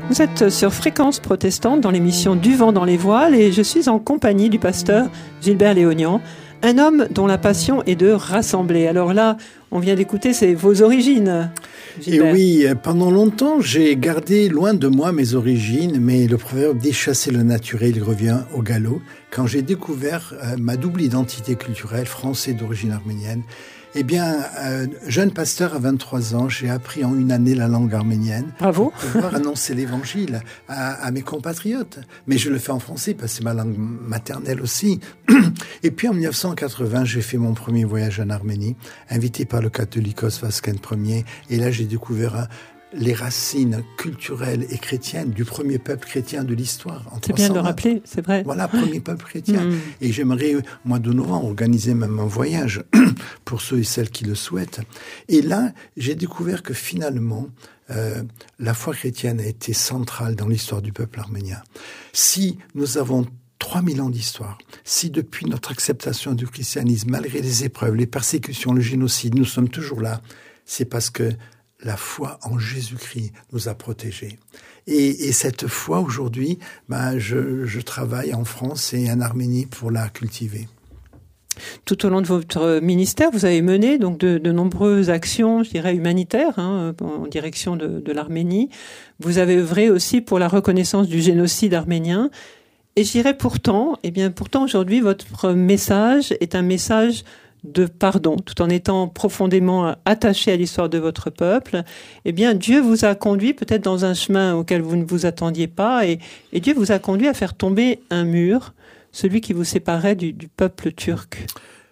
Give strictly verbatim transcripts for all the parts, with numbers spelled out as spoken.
Vous êtes sur Fréquence Protestante dans l'émission Du vent dans les voiles et je suis en compagnie du pasteur Gilbert Léognan, un homme dont la passion est de rassembler. Alors là, on vient d'écouter, c'est vos origines, Gilbert. Et oui, pendant longtemps, j'ai gardé loin de moi mes origines, mais le proverbe dit « chasser le naturel, il revient au galop ». Quand j'ai découvert euh, ma double identité culturelle, français d'origine arménienne, eh bien, euh, jeune pasteur à vingt-trois ans, j'ai appris en une année la langue arménienne. Bravo. Pour pouvoir annoncer l'évangile à, à mes compatriotes. Mais je le fais en français parce que c'est ma langue maternelle aussi. Et puis en mille neuf cent quatre-vingts, j'ai fait mon premier voyage en Arménie, invité par le Catholicos Vasken Ier. Et là, j'ai découvert un, les racines culturelles et chrétiennes du premier peuple chrétien de l'histoire. C'est bien de le rappeler, c'est vrai. Voilà, premier peuple chrétien. Mmh. Et j'aimerais, au mois de novembre, organiser même un voyage pour ceux et celles qui le souhaitent. Et là, j'ai découvert que finalement, euh, la foi chrétienne a été centrale dans l'histoire du peuple arménien. Si nous avons trois mille ans d'histoire, si depuis notre acceptation du christianisme, malgré les épreuves, les persécutions, le génocide, nous sommes toujours là, c'est parce que la foi en Jésus-Christ nous a protégés. Et, et cette foi, aujourd'hui, ben, je, je travaille en France et en Arménie pour la cultiver. Tout au long de votre ministère, vous avez mené donc de, de nombreuses actions, je dirais, humanitaires hein, en direction de, de l'Arménie. Vous avez œuvré aussi pour la reconnaissance du génocide arménien. Et je dirais pourtant, eh bien, pourtant aujourd'hui, votre message est un message de pardon, tout en étant profondément attaché à l'histoire de votre peuple. Eh bien, Dieu vous a conduit peut-être dans un chemin auquel vous ne vous attendiez pas, et, et Dieu vous a conduit à faire tomber un mur, celui qui vous séparait du, du peuple turc.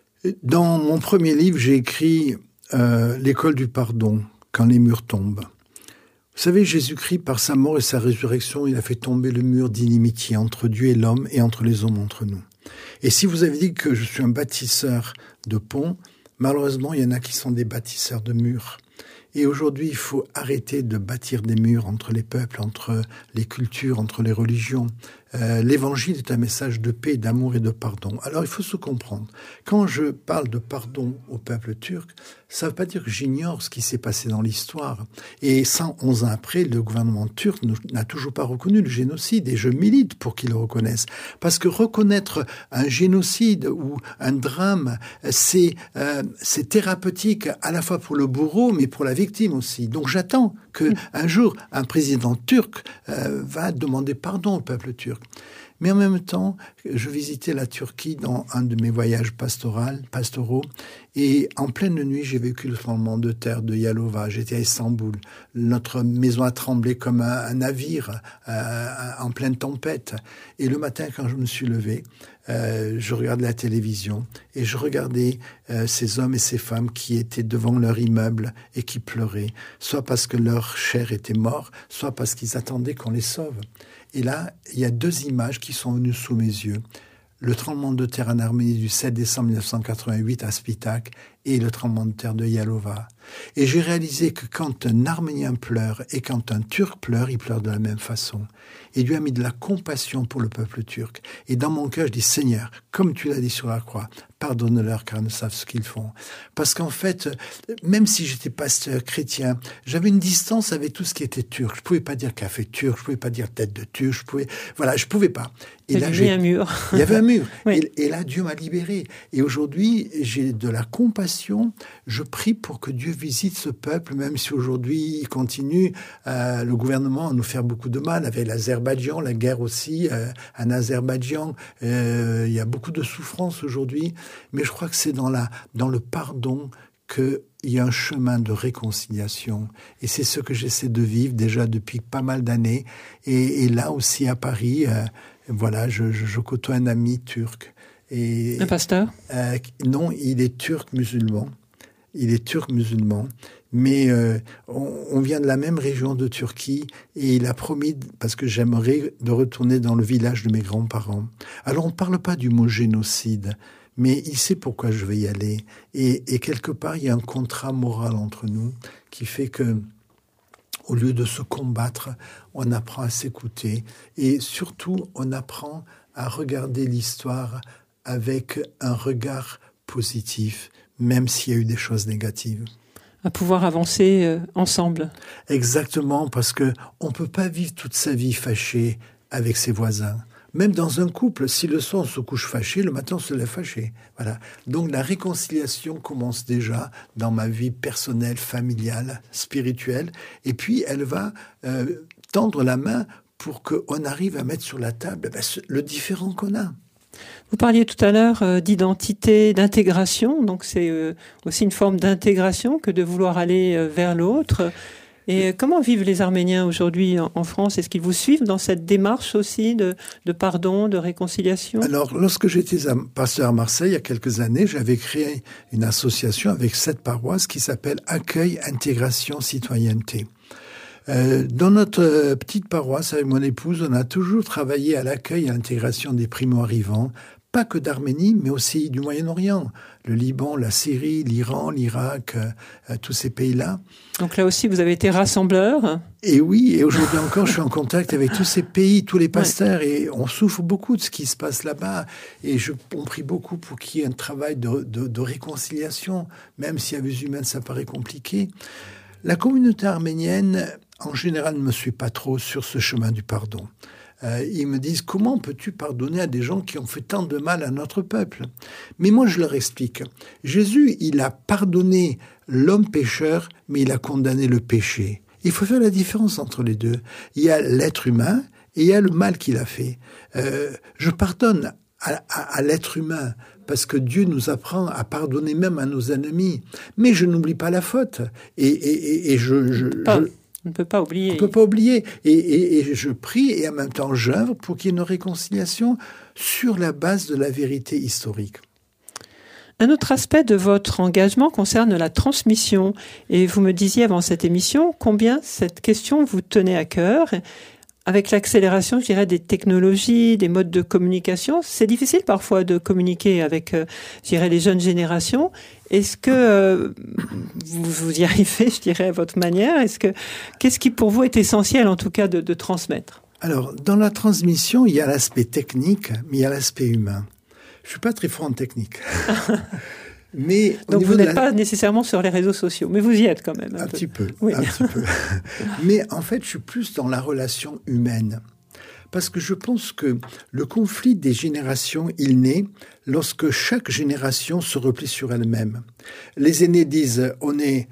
Dans mon premier livre, j'ai écrit euh, « L'école du pardon, quand les murs tombent ». Vous savez, Jésus-Christ, par sa mort et sa résurrection, il a fait tomber le mur d'inimitié entre Dieu et l'homme et entre les hommes entre nous. Et si vous avez dit que je suis un bâtisseur de ponts, malheureusement, il y en a qui sont des bâtisseurs de murs. Et aujourd'hui, il faut arrêter de bâtir des murs entre les peuples, entre les cultures, entre les religions. Euh, L'évangile est un message de paix, d'amour et de pardon. Alors, il faut se comprendre. Quand je parle de pardon au peuple turc, ça ne veut pas dire que j'ignore ce qui s'est passé dans l'histoire. Et cent onze ans après, le gouvernement turc n'a toujours pas reconnu le génocide. Et je milite pour qu'il le reconnaisse. Parce que reconnaître un génocide ou un drame, c'est euh, c'est thérapeutique à la fois pour le bourreau, mais pour la victime aussi. Donc j'attends qu'un jour, un président turc euh, va demander pardon au peuple turc. Mais en même temps, je visitais la Turquie dans un de mes voyages pastoraux, pastoraux et en pleine nuit, j'ai vécu le tremblement de terre de Yalova. J'étais à Istanbul. Notre maison a tremblé comme un, un navire euh, en pleine tempête. Et le matin, quand je me suis levé, euh, je regardais la télévision et je regardais euh, ces hommes et ces femmes qui étaient devant leur immeuble et qui pleuraient, soit parce que leur chair était morte, soit parce qu'ils attendaient qu'on les sauve. Et là, il y a deux images qui sont venues sous mes yeux. Le tremblement de terre en Arménie du sept décembre mille neuf cent quatre-vingt-huit à Spitak et le tremblement de terre de Yalova. Et j'ai réalisé que quand un Arménien pleure et quand un Turc pleure, il pleure de la même façon. Et Dieu a mis de la compassion pour le peuple turc. Et dans mon cœur, je dis, Seigneur, comme tu l'as dit sur la croix, pardonne-leur car ils ne savent ce qu'ils font. Parce qu'en fait, même si j'étais pasteur chrétien, j'avais une distance avec tout ce qui était turc. Je pouvais pas dire café turc, je pouvais pas dire tête de turc, je pouvais, voilà, je pouvais pas. Et il là, j'ai un mur. Il y avait un mur. Oui. Et, et là, Dieu m'a libéré. Et aujourd'hui, j'ai de la compassion. Je prie pour que Dieu visite ce peuple, même si aujourd'hui, il continue, euh, le gouvernement, à nous faire beaucoup de mal, avec l'Azerbaïdjan, la guerre aussi, euh, en Azerbaïdjan. Euh, il y a beaucoup de souffrance aujourd'hui. Mais je crois que c'est dans, la, dans le pardon qu'il y a un chemin de réconciliation. Et c'est ce que j'essaie de vivre déjà depuis pas mal d'années. Et, et là aussi, à Paris, euh, voilà, je, je, je côtoie un ami turc. Et, un pasteur euh, Non, il est turc musulman. Il est turc musulman. Mais euh, on, on vient de la même région de Turquie et il a promis, parce que j'aimerais, de retourner dans le village de mes grands-parents. Alors on ne parle pas du mot génocide, mais il sait pourquoi je vais y aller. Et, et quelque part, il y a un contrat moral entre nous qui fait que, au lieu de se combattre, on apprend à s'écouter. Et surtout, on apprend à regarder l'histoire avec un regard positif, même s'il y a eu des choses négatives. à pouvoir avancer euh, ensemble. Exactement, parce que on peut pas vivre toute sa vie fâché avec ses voisins. Même dans un couple, si le soir on se couche fâché, le matin on se lève fâché. Voilà. Donc la réconciliation commence déjà dans ma vie personnelle, familiale, spirituelle, et puis elle va euh, tendre la main pour qu'on arrive à mettre sur la table ben, le différent qu'on a. Vous parliez tout à l'heure euh, d'identité, d'intégration, donc c'est euh, aussi une forme d'intégration que de vouloir aller euh, vers l'autre. Et comment vivent les Arméniens aujourd'hui en, en France? Est-ce qu'ils vous suivent dans cette démarche aussi de, de pardon, de réconciliation? Alors, lorsque j'étais pasteur à Marseille, il y a quelques années, j'avais créé une association avec sept paroisses qui s'appelle Accueil, Intégration, Citoyenneté. Euh, dans notre euh, petite paroisse, avec mon épouse, on a toujours travaillé à l'accueil et à l'intégration des primo-arrivants, pas que d'Arménie, mais aussi du Moyen-Orient, le Liban, la Syrie, l'Iran, l'Irak, euh, euh, tous ces pays-là. Donc là aussi, vous avez été rassembleur. Et oui, et aujourd'hui encore, je suis en contact avec tous ces pays, tous les pasteurs, ouais. Et on souffre beaucoup de ce qui se passe là-bas. Et je, on prie beaucoup pour qu'il y ait un travail de, de, de réconciliation, même si à vue humaine, ça paraît compliqué. La communauté arménienne, en général, ne me suit pas trop sur ce chemin du pardon. Euh, ils me disent, comment peux-tu pardonner à des gens qui ont fait tant de mal à notre peuple? Mais moi, je leur explique. Jésus, il a pardonné l'homme pécheur, mais il a condamné le péché. Il faut faire la différence entre les deux. Il y a l'être humain et il y a le mal qu'il a fait. Euh, je pardonne à, à, à l'être humain parce que Dieu nous apprend à pardonner même à nos ennemis. Mais je n'oublie pas la faute. Et, et, et, et je... je, pas. je On ne peut pas oublier. On ne peut pas oublier. Et, et, et je prie et en même temps j'œuvre pour qu'il y ait une réconciliation sur la base de la vérité historique. Un autre aspect de votre engagement concerne la transmission. Et vous me disiez avant cette émission combien cette question vous tenait à cœur. Avec l'accélération, je dirais, des technologies, des modes de communication, c'est difficile parfois de communiquer avec, euh, je dirais, les jeunes générations. Est-ce que euh, vous, vous y arrivez, je dirais, à votre manière? Est-ce que qu'est-ce qui pour vous est essentiel, en tout cas, de, de transmettre? Alors, dans la transmission, il y a l'aspect technique, mais il y a l'aspect humain. Je suis pas très fort en technique. Mais donc vous n'êtes la... pas nécessairement sur les réseaux sociaux, mais vous y êtes quand même. Un, un peu. petit peu, oui. un petit peu. Mais en fait, je suis plus dans la relation humaine. Parce que je pense que le conflit des générations, il naît lorsque chaque génération se replie sur elle-même. Les aînés disent, on est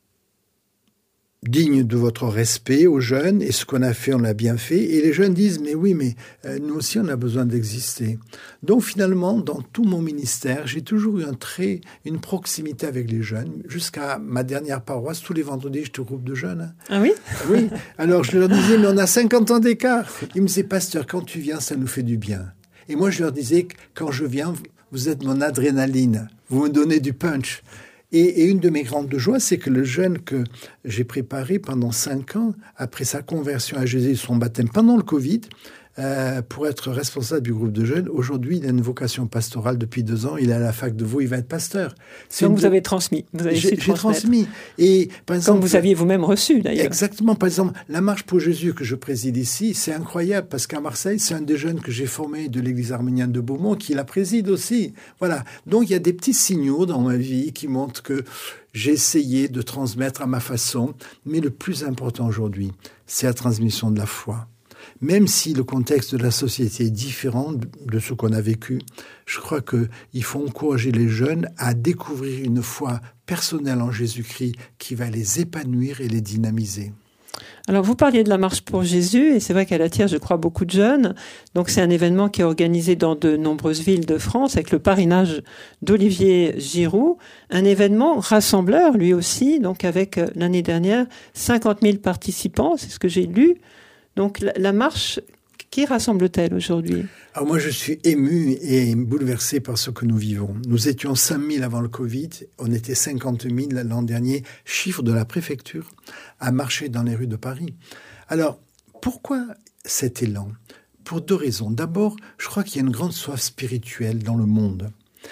digne de votre respect aux jeunes, et ce qu'on a fait, on l'a bien fait. Et les jeunes disent, mais oui, mais euh, nous aussi, on a besoin d'exister. Donc finalement, dans tout mon ministère, j'ai toujours eu un trait, une proximité avec les jeunes. Jusqu'à ma dernière paroisse, tous les vendredis, j'étais au groupe de jeunes. Ah oui? Oui. Alors je leur disais, mais on a cinquante ans d'écart. Ils me disaient, pasteur, quand tu viens, ça nous fait du bien. Et moi, je leur disais, quand je viens, vous êtes mon adrénaline. Vous me donnez du punch. Et, et une de mes grandes joies, c'est que le jeune que j'ai préparé pendant cinq ans, après sa conversion à Jésus et son baptême pendant le Covid, euh, pour être responsable du groupe de jeunes, aujourd'hui, il a une vocation pastorale depuis deux ans. Il est à la fac de Vaud, il va être pasteur. C'est Donc vous de... avez transmis. Vous avez j'ai, j'ai transmis. Et, par exemple, comme vous aviez vous-même reçu, d'ailleurs. Exactement. Par exemple, la Marche pour Jésus que je préside ici, c'est incroyable parce qu'à Marseille, c'est un des jeunes que j'ai formé de l'église arménienne de Beaumont qui la préside aussi. Voilà. Donc, il y a des petits signaux dans ma vie qui montrent que j'ai essayé de transmettre à ma façon. Mais le plus important aujourd'hui, c'est la transmission de la foi. Même si le contexte de la société est différent de ce qu'on a vécu, je crois qu'il faut encourager les jeunes à découvrir une foi personnelle en Jésus-Christ qui va les épanouir et les dynamiser. Alors, vous parliez de la Marche pour Jésus, et c'est vrai qu'elle attire, je crois, beaucoup de jeunes. Donc, c'est un événement qui est organisé dans de nombreuses villes de France, avec le parrainage d'Olivier Giroud. Un événement rassembleur, lui aussi, donc avec, l'année dernière, cinquante mille participants, c'est ce que j'ai lu. Donc, la, la marche, qui rassemble-t-elle aujourd'hui? Alors moi, je suis ému et bouleversé par ce que nous vivons. Nous étions cinq mille avant le Covid, on était cinquante mille l'an dernier, chiffre de la préfecture, à marcher dans les rues de Paris. Alors, pourquoi cet élan? Pour deux raisons. D'abord, je crois qu'il y a une grande soif spirituelle dans le monde.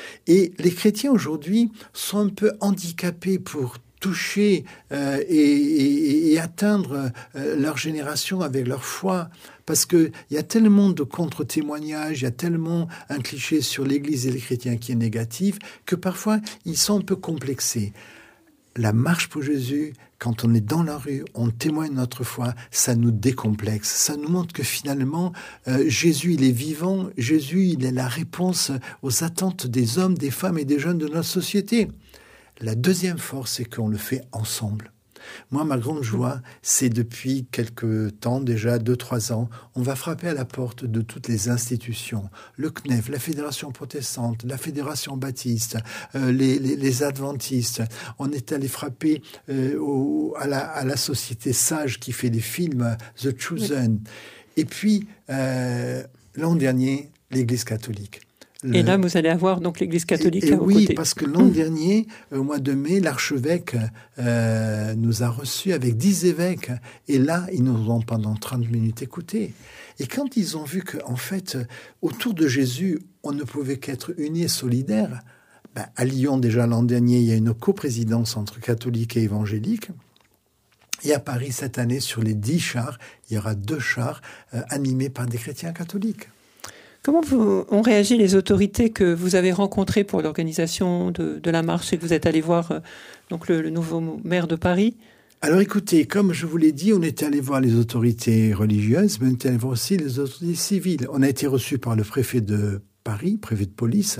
Et les chrétiens aujourd'hui sont un peu handicapés pour toucher euh, et, et, et atteindre euh, leur génération avec leur foi. Parce qu'il y a tellement de contre-témoignages, il y a tellement un cliché sur l'Église et les chrétiens qui est négatif, que parfois ils sont un peu complexés. la marche pour Jésus, quand on est dans la rue, on témoigne notre foi, ça nous décomplexe. Ça nous montre que finalement, euh, Jésus, il est vivant. Jésus, il est la réponse aux attentes des hommes, des femmes et des jeunes de notre société. La deuxième force, c'est qu'on le fait ensemble. Moi, ma grande joie, c'est depuis quelque temps, déjà deux, trois ans, on va frapper à la porte de toutes les institutions. Le C N E F, la Fédération protestante, la Fédération baptiste, euh, les, les, les adventistes. On est allé frapper euh, au, à, la, à la société Sage qui fait des films, The Chosen. Et puis, euh, l'an dernier, l'Église catholique. Le... Et là, vous allez avoir donc l'Église catholique et, et à vos oui, côtés. Parce que l'an mmh. dernier, au mois de mai, l'archevêque euh, nous a reçus avec dix évêques. Et là, ils nous ont pendant trente minutes écoutés. Et quand ils ont vu qu'en fait, autour de Jésus, on ne pouvait qu'être unis et solidaires, ben, à Lyon, déjà l'an dernier, il y a une coprésidence entre catholiques et évangéliques. Et à Paris, cette année, sur les dix chars, il y aura deux chars euh, animés par des chrétiens catholiques. Comment vous, ont réagi les autorités que vous avez rencontrées pour l'organisation de, de la marche et que vous êtes allé voir euh, donc le, le nouveau maire de Paris ? Alors écoutez, comme je vous l'ai dit, on est allé voir les autorités religieuses, mais on est allé voir aussi les autorités civiles. On a été reçus par le préfet de Paris, préfet de police.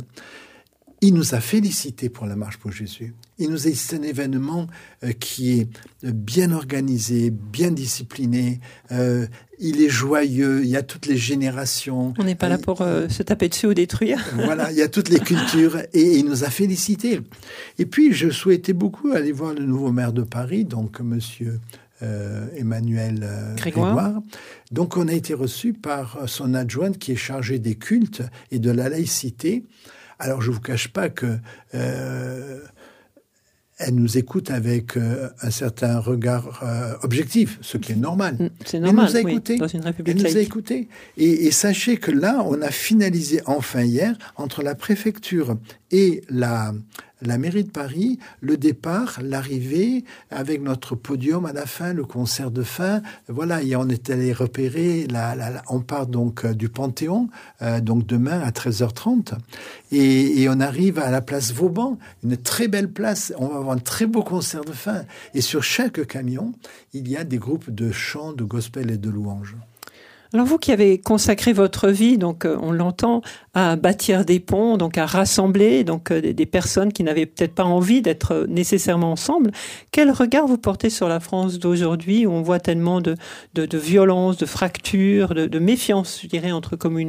Il nous a félicités pour la marche pour Jésus. Il nous a dit que c'est un événement euh, qui est bien organisé, bien discipliné. Euh, il est joyeux, il y a toutes les générations. On n'est pas là pour euh, se taper dessus ou détruire. Voilà, il y a toutes les cultures et, et il nous a félicités. Et puis, je souhaitais beaucoup aller voir le nouveau maire de Paris, donc monsieur euh, Emmanuel euh, Grégoire. Grégoire. Donc, on a été reçus par son adjointe qui est chargée des cultes et de la laïcité. Alors, je ne vous cache pas que euh, elle nous écoute avec euh, un certain regard euh, objectif, ce qui est normal. C'est normal, elle nous a écoutés. Oui, dans une république elle laïque. nous a écoutés. Et, et sachez que là, on a finalisé enfin hier, entre la préfecture et la, la mairie de Paris, le départ, l'arrivée, avec notre podium à la fin, le concert de fin. Voilà, et on est allé repérer, la, la, la, on part donc euh, du Panthéon, euh, donc demain à treize heures trente, et, et on arrive à la place Vauban, une très belle place. On va avoir un très beau concert de fin. Et sur chaque camion, il y a des groupes de chants, de gospel et de louanges. Alors vous qui avez consacré votre vie, donc euh, on l'entend, à bâtir des ponts, donc à rassembler donc euh, des, des personnes qui n'avaient peut-être pas envie d'être nécessairement ensemble, quel regard vous portez sur la France d'aujourd'hui où on voit tellement de, de, de violence, de fractures, de, de méfiance, je dirais, entre communautés ?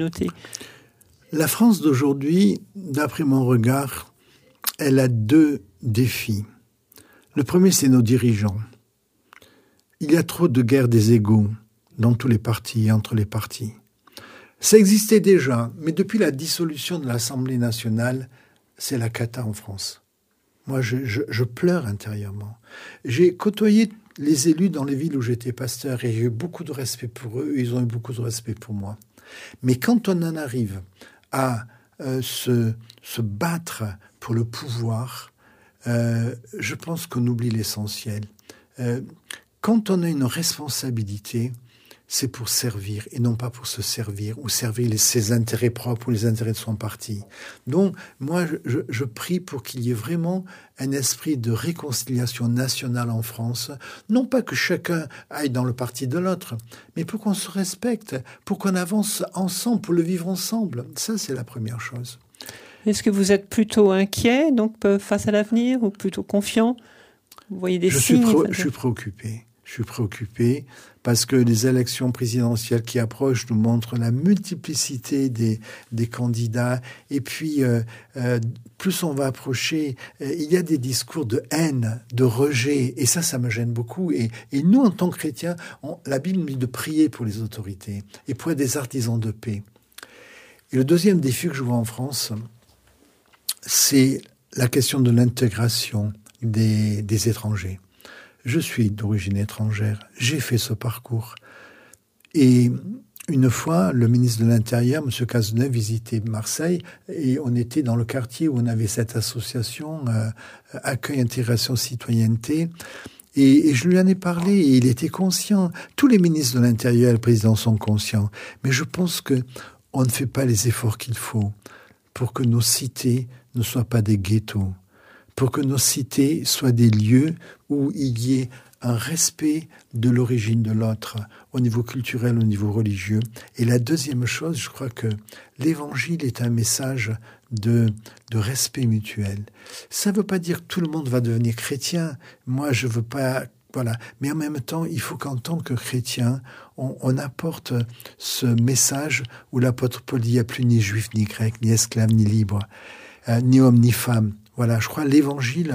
La France d'aujourd'hui, d'après mon regard, elle a deux défis. Le premier, c'est nos dirigeants. Il y a trop de guerre des égos dans tous les partis et entre les partis. Ça existait déjà, mais depuis la dissolution de l'Assemblée nationale, c'est la cata en France. Moi, je, je, je pleure intérieurement. J'ai côtoyé les élus dans les villes où j'étais pasteur et j'ai eu beaucoup de respect pour eux, ils ont eu beaucoup de respect pour moi. Mais quand on en arrive à euh, se, se battre pour le pouvoir, euh, je pense qu'on oublie l'essentiel. Euh, quand on a une responsabilité, c'est pour servir et non pas pour se servir ou servir les, ses intérêts propres ou les intérêts de son parti. Donc, moi, je, je prie pour qu'il y ait vraiment un esprit de réconciliation nationale en France. Non pas que chacun aille dans le parti de l'autre, mais pour qu'on se respecte, pour qu'on avance ensemble, pour le vivre ensemble. Ça, c'est la première chose. Est-ce que vous êtes plutôt inquiet donc, face à l'avenir ou plutôt confiant ? Vous voyez des je signes suis pré- Je suis préoccupé. Je suis préoccupé parce que les élections présidentielles qui approchent nous montrent la multiplicité des, des candidats. Et puis, euh, euh, plus on va approcher, euh, il y a des discours de haine, de rejet. Et ça, ça me gêne beaucoup. Et, et nous, en tant que chrétiens, on, la Bible nous dit de prier pour les autorités et pour être des artisans de paix. Et le deuxième défi que je vois en France, c'est la question de l'intégration des, des étrangers. Je suis d'origine étrangère, j'ai fait ce parcours. Et une fois, le ministre de l'Intérieur, M. Cazeneuve, visitait Marseille et on était dans le quartier où on avait cette association euh, Accueil, Intégration, Citoyenneté. Et, et je lui en ai parlé et il était conscient. Tous les ministres de l'Intérieur et le président sont conscients. Mais je pense qu'on ne fait pas les efforts qu'il faut pour que nos cités ne soient pas des ghettos. pour que nos cités soient des lieux où il y ait un respect de l'origine de l'autre, au niveau culturel, au niveau religieux. Et la deuxième chose, je crois que l'Évangile est un message de, de respect mutuel. Ça ne veut pas dire que tout le monde va devenir chrétien. Moi, je ne veux pas... Voilà. Mais en même temps, il faut qu'en tant que chrétien, on, on apporte ce message où l'apôtre Paul dit « il n'y a plus ni juif, ni grec, ni esclave, ni libre, euh, ni homme, ni femme ». Voilà, je crois que l'Évangile,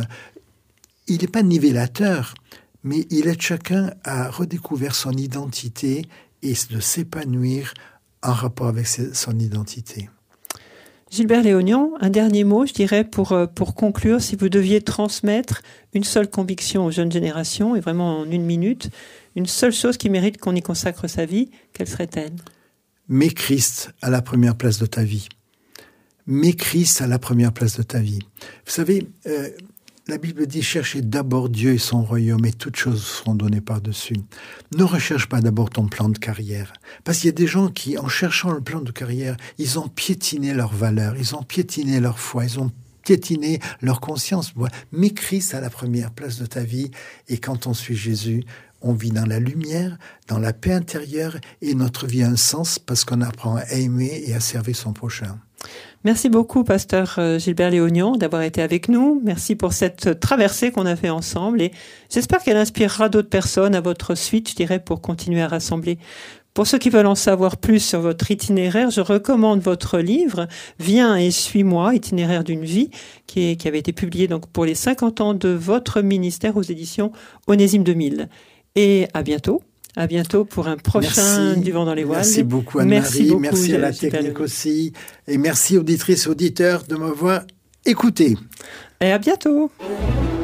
il n'est pas nivellateur, mais il aide chacun à redécouvrir son identité et de s'épanouir en rapport avec son identité. Gilbert Léognan, un dernier mot, je dirais, pour, pour conclure, si vous deviez transmettre une seule conviction aux jeunes générations, et vraiment en une minute, une seule chose qui mérite qu'on y consacre sa vie, quelle serait-elle ? Mets Christ à la première place de ta vie. Mets Christ à la première place de ta vie. Vous savez, euh, la Bible dit « Cherchez d'abord Dieu et son royaume et toutes choses seront données par-dessus ». Ne recherche pas d'abord ton plan de carrière. Parce qu'il y a des gens qui, en cherchant le plan de carrière, ils ont piétiné leurs valeurs, ils ont piétiné leur foi, ils ont piétiné leur conscience. Mets Christ à la première place de ta vie et quand on suit Jésus, on vit dans la lumière, dans la paix intérieure et notre vie a un sens parce qu'on apprend à aimer et à servir son prochain. Merci beaucoup, pasteur Gilbert Léognan, d'avoir été avec nous. Merci pour cette traversée qu'on a fait ensemble et j'espère qu'elle inspirera d'autres personnes à votre suite, je dirais, pour continuer à rassembler. Pour ceux qui veulent en savoir plus sur votre itinéraire, je recommande votre livre « Viens et suis-moi, itinéraire d'une vie » qui, est, qui avait été publié donc pour les cinquante ans de votre ministère aux éditions Onésime deux mille. Et à bientôt. À bientôt pour un prochain merci. Du vent dans les voiles. Merci beaucoup Anne-Marie, merci, beaucoup, merci à la technique aussi. Et merci auditrices et auditeurs de m'avoir écouté. Et à bientôt.